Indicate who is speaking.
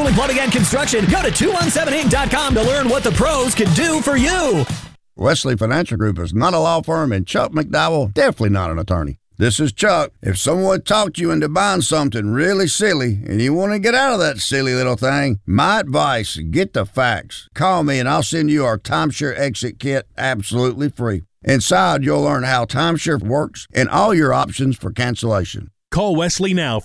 Speaker 1: Doing plumbing and construction? Go to 217inc.com to learn what the pros can do for you.
Speaker 2: Wesley Financial Group is not a law firm, and Chuck McDowell definitely not an attorney. This is Chuck. If someone talked you into buying something really silly and you want to get out of that silly little thing, my advice, get the facts. Call me and I'll send you our timeshare exit kit absolutely free. Inside, you'll learn how timeshare works and all your options for cancellation.
Speaker 3: Call Wesley now